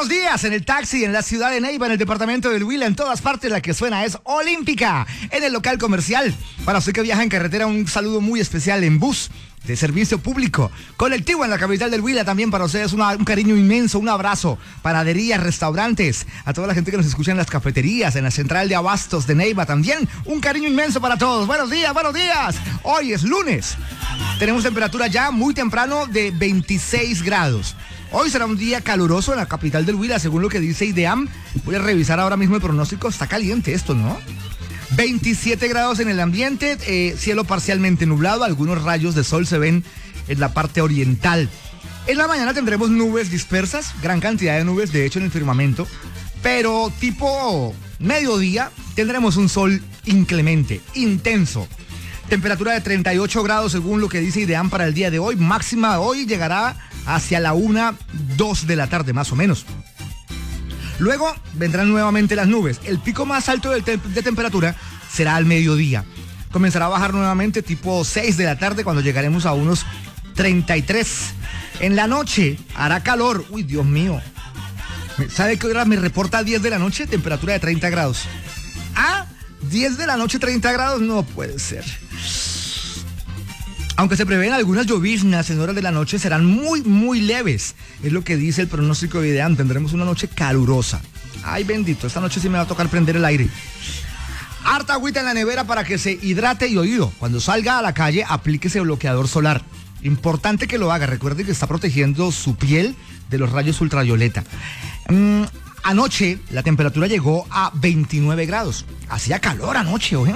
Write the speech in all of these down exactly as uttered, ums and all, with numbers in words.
buenos días en el taxi, en la ciudad de Neiva, en el departamento del Huila, en todas partes la que suena es Olímpica, en el local comercial. Para usted que viaja en carretera, un saludo muy especial en bus de servicio público, colectivo en la capital del Huila, también para ustedes una, un cariño inmenso, un abrazo, panaderías, restaurantes, a toda la gente que nos escucha en las cafeterías, en la central de abastos de Neiva, también un cariño inmenso para todos. Buenos días, buenos días. Hoy es lunes, tenemos temperatura ya muy temprano de veintiséis grados. Hoy será un día caluroso en la capital del Huila, según lo que dice IDEAM. Voy a revisar ahora mismo el pronóstico. Está caliente esto, ¿no? veintisiete grados en el ambiente, eh, cielo parcialmente nublado, algunos rayos de sol se ven en la parte oriental. En la mañana tendremos nubes dispersas, gran cantidad de nubes, de hecho, en el firmamento. Pero tipo mediodía tendremos un sol inclemente, intenso. Temperatura de treinta y ocho grados según lo que dice IDEAM para el día de hoy. Máxima hoy llegará hacia la una, dos de la tarde más o menos. Luego vendrán nuevamente las nubes. El pico más alto de, te- de temperatura será al mediodía. Comenzará a bajar nuevamente tipo seis de la tarde cuando llegaremos a unos treinta y tres. En la noche hará calor. Uy, Dios mío. ¿Sabe qué hora me reporta a diez de la noche? Temperatura de treinta grados. ¿Ah? diez de la noche, treinta grados. No puede ser. Aunque se prevén algunas lloviznas en horas de la noche, serán muy, muy leves. Es lo que dice el pronóstico de IDEAM. Tendremos una noche calurosa. Ay, bendito, esta noche sí me va a tocar prender el aire. Harta agüita en la nevera para que se hidrate y oído. Cuando salga a la calle, aplíquese bloqueador solar. Importante que lo haga. Recuerde que está protegiendo su piel de los rayos ultravioleta. Mm, anoche la temperatura llegó a veintinueve grados. Hacía calor anoche, ¿oye?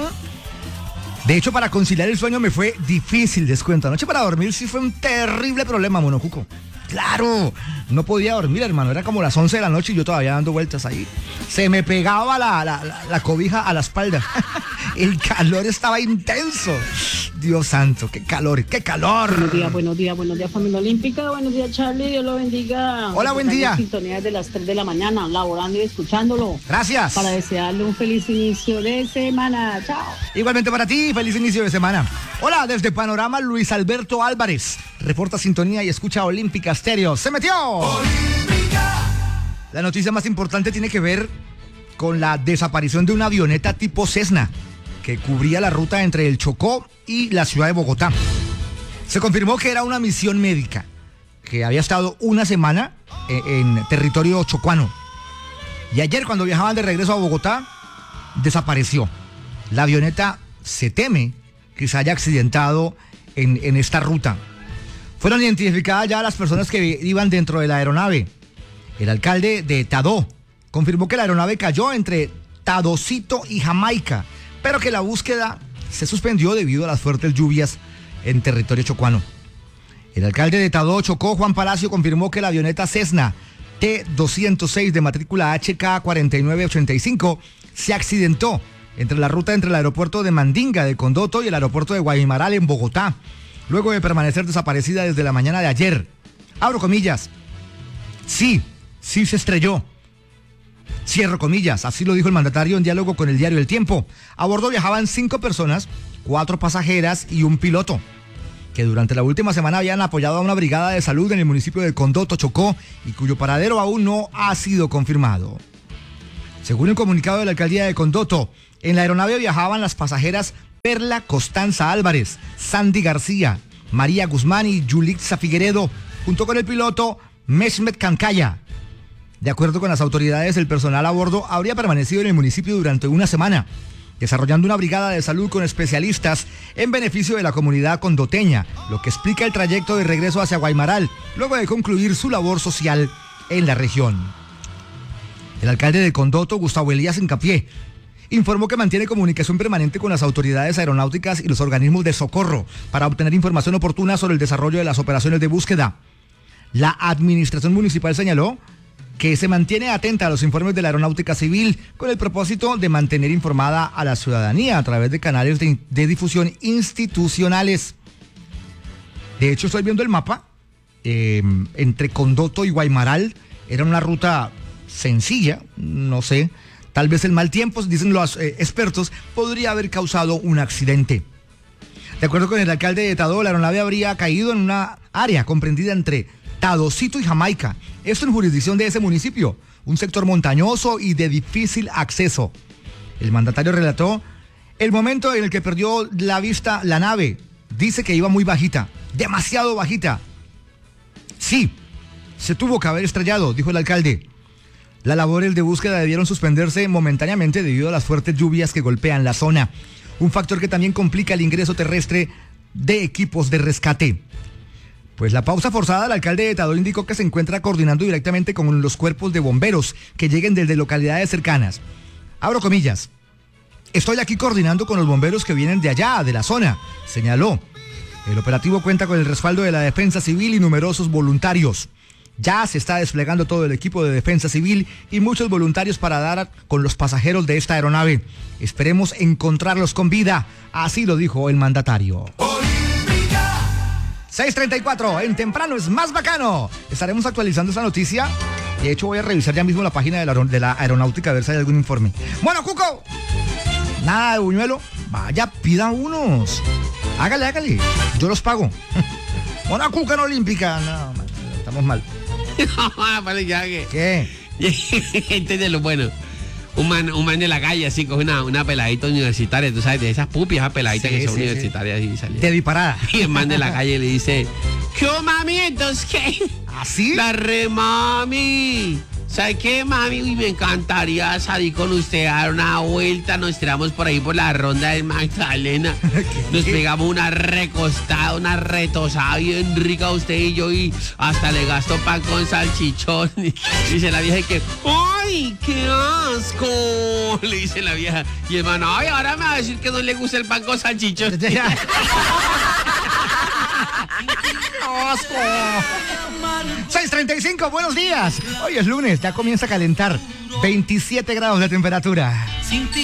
De hecho, para conciliar el sueño me fue difícil, descuento. Anoche para dormir sí fue un terrible problema, Monocuco. Claro, no podía dormir, hermano. Era como las once de la noche y yo todavía dando vueltas ahí. Se me pegaba la, la, la, la cobija a la espalda. El calor estaba intenso. Dios santo, qué calor, qué calor. Buenos días, buenos días, buenos días, familia olímpica. Buenos días, Charlie. Dios lo bendiga. Hola, buen día. Sintonía de las tres de la mañana, laborando y escuchándolo. Gracias. Para desearle un feliz inicio de semana. Chao. Igualmente para ti, feliz inicio de semana. Hola, desde Panorama, Luis Alberto Álvarez. Reporta sintonía y escucha Olímpica Estéreo. ¡Se metió! ¡Olímpica! La noticia más importante tiene que ver con la desaparición de una avioneta tipo Cessna que cubría la ruta entre el Chocó y la ciudad de Bogotá. Se confirmó que era una misión médica que había estado una semana en, en territorio chocuano. Y ayer, cuando viajaban de regreso a Bogotá, desapareció. La avioneta se teme que se haya accidentado en, en esta ruta. Fueron identificadas ya las personas que iban dentro de la aeronave. El alcalde de Tadó confirmó que la aeronave cayó entre Tadocito y Jamaica, pero que la búsqueda se suspendió debido a las fuertes lluvias en territorio chocuano. El alcalde de Tadó, Chocó, Juan Palacio, confirmó que la avioneta Cessna T doscientos seis de matrícula H K cuarenta y nueve ochenta y cinco se accidentó entre la ruta entre el aeropuerto de Mandinga de Condoto y el aeropuerto de Guaymaral en Bogotá, luego de permanecer desaparecida desde la mañana de ayer. Abro comillas. Sí, sí se estrelló. Cierro comillas, así lo dijo el mandatario en diálogo con el diario El Tiempo. A bordo viajaban cinco personas, cuatro pasajeras y un piloto, que durante la última semana habían apoyado a una brigada de salud en el municipio de Condoto, Chocó, y cuyo paradero aún no ha sido confirmado. Según el comunicado de la alcaldía de Condoto, en la aeronave viajaban las pasajeras Perla Costanza Álvarez, Sandy García, María Guzmán y Yulitza Figueredo, junto con el piloto Meshmet Cancaya. De acuerdo con las autoridades, el personal a bordo habría permanecido en el municipio durante una semana, desarrollando una brigada de salud con especialistas en beneficio de la comunidad condoteña, lo que explica el trayecto de regreso hacia Guaymaral, luego de concluir su labor social en la región. El alcalde de Condoto, Gustavo Elías Hincapié, informó que mantiene comunicación permanente con las autoridades aeronáuticas y los organismos de socorro para obtener información oportuna sobre el desarrollo de las operaciones de búsqueda. La administración municipal señaló que se mantiene atenta a los informes de la Aeronáutica Civil con el propósito de mantener informada a la ciudadanía a través de canales de, de difusión institucionales. De hecho, estoy viendo el mapa. Eh, entre Condoto y Guaymaral era una ruta sencilla, no sé. Tal vez el mal tiempo, dicen los eh, expertos, podría haber causado un accidente. De acuerdo con el alcalde de Tadó, la aeronave habría caído en una área comprendida entre Tadocito y Jamaica. Esto en jurisdicción de ese municipio, un sector montañoso y de difícil acceso. El mandatario relató el momento en el que perdió la vista la nave. Dice que iba muy bajita, demasiado bajita. Sí, se tuvo que haber estrellado, dijo el alcalde. Las labores de búsqueda debieron suspenderse momentáneamente debido a las fuertes lluvias que golpean la zona. Un factor que también complica el ingreso terrestre de equipos de rescate. Pues la pausa forzada, el alcalde de Tadó indicó que se encuentra coordinando directamente con los cuerpos de bomberos que lleguen desde localidades cercanas. Abro comillas. Estoy aquí coordinando con los bomberos que vienen de allá, de la zona, señaló. El operativo cuenta con el respaldo de la Defensa Civil y numerosos voluntarios. Ya se está desplegando todo el equipo de Defensa Civil y muchos voluntarios para dar con los pasajeros de esta aeronave. Esperemos encontrarlos con vida, así lo dijo el mandatario. seis treinta y cuatro, en temprano es más bacano. Estaremos actualizando esta noticia. De hecho, voy a revisar ya mismo la página de la, de la aeronáutica a ver si hay algún informe. Bueno, Cuco, nada de buñuelo. Vaya, pida unos. Hágale, hágale. Yo los pago. Bueno, Cuca no olímpica. No, man, estamos mal. Vale, ya que. ¿Qué? Entiéndelo, bueno. Un man, un man de la calle así coge una, una peladita universitaria, tú sabes, de esas pupis, esas peladitas Sí, que son sí, universitarias y salen. De disparada. Y el man de la calle le dice, ¿qué mami? Entonces, ¿qué? ¿Así? La re mami. ¿Sabe qué, mami? Uy, me encantaría salir con usted a dar una vuelta. Nos tiramos por ahí por la ronda del Magdalena. Nos pegamos una recostada, una retosada bien rica usted y yo. Y hasta le gasto pan con salchichón. Y dice la vieja que, ¡ay, qué asco! Le dice la vieja. Y el man, ay, ahora me va a decir que no le gusta el pan con salchichón. ¡Asco! seis treinta y cinco, buenos días. Hoy es lunes, ya comienza a calentar. veintisiete grados de temperatura. Sin ti